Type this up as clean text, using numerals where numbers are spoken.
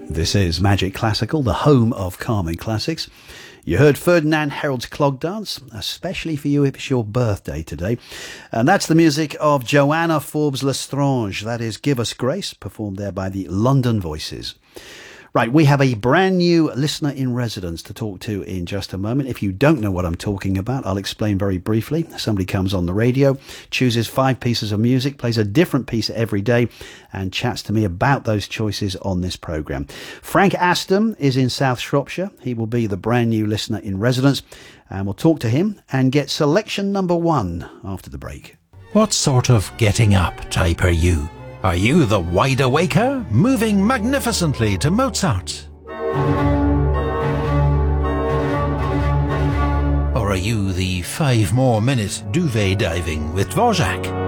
This is Magic Classical, the home of Carmen classics. You heard Ferdinand Harold's Clog Dance, especially for you if it's your birthday today. And that's the music of Joanna Forbes Lestrange. That is Give Us Grace, performed there by the London Voices. Right, we have a brand new listener in residence to talk to in just a moment. If you don't know what I'm talking about, I'll explain very briefly. Somebody comes on the radio, chooses 5 pieces of music, plays a different piece every day, and chats to me about those choices on this programme. Frank Aston is in South Shropshire. He will be the brand new listener in residence, and we'll talk to him and get selection number 1 after the break. What sort of getting up type are you? Are you the wide awaker, moving magnificently to Mozart? Or are you the 5 more minute duvet diving with Dvorak?